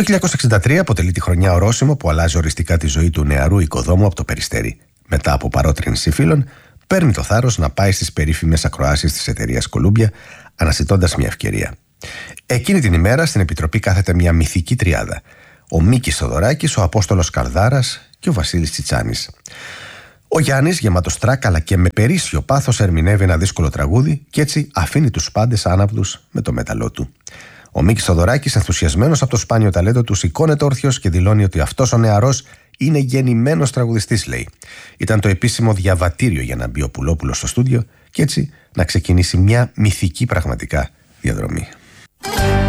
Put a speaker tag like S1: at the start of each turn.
S1: Το 1963 αποτελεί τη χρονιά ορόσημο που αλλάζει οριστικά τη ζωή του νεαρού οικοδόμου από το Περιστέρι. Μετά από παρότρινση φίλων, παίρνει το θάρρος να πάει στις περίφημες ακροάσεις της εταιρείας Κολούμπια, αναζητώντας μια ευκαιρία. Εκείνη την ημέρα στην επιτροπή κάθεται μια μυθική τριάδα: ο Μίκης Θοδωράκης, ο Απόστολος Καρδάρας και ο Βασίλης Τσιτσάνης. Ο Γιάννης, γεμάτος τράκ αλλά και με περίσσιο πάθος, ερμηνεύει ένα δύσκολο τραγούδι και έτσι αφήνει τους πάντες άναυδους με το μέταλλό του. Ο Μίκης Θοδωράκης, ενθουσιασμένος από το σπάνιο ταλέντο του, σηκώνεται όρθιος και δηλώνει ότι αυτός ο νεαρός είναι γεννημένος τραγουδιστής, λέει. Ήταν το επίσημο διαβατήριο για να μπει ο Πουλόπουλος στο στούντιο και έτσι να ξεκινήσει μια μυθική πραγματικά διαδρομή.